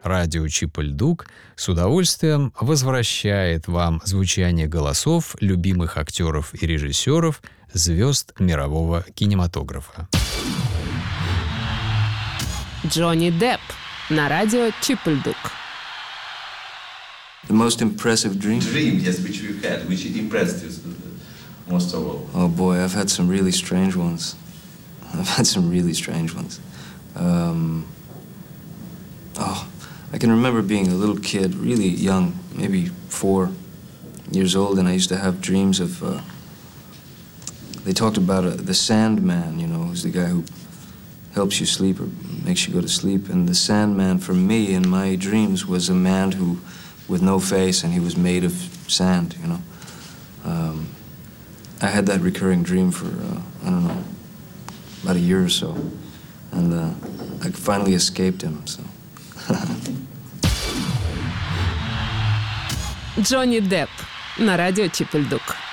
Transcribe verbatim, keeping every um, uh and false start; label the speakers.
Speaker 1: радио Чип-и-Ль-Дук с удовольствием возвращает вам звучание голосов любимых актеров и режиссеров, звезд мирового кинематографа.
Speaker 2: Джонни Депп на радио Чип-и-Ль-Дук.
Speaker 3: The most impressive dream?
Speaker 4: Dream, yes, which you had, which impressed you most of all.
Speaker 3: Oh boy, I've had some really strange ones. I've had some really strange ones. Um, oh, I can remember being a little kid, really young, maybe four years old, and I used to have dreams of, uh, they talked about uh, the Sandman, you know, who's the guy who helps you sleep or makes you go to sleep. And the Sandman, for me, in my dreams, was a man who, with no face, and he was made of sand, you know. Um, I had that recurring dream for, uh, I don't know, about a year or so. And uh, I finally escaped him, so.
Speaker 2: Джонни Депп на радио Чип-и-Ль-Дук.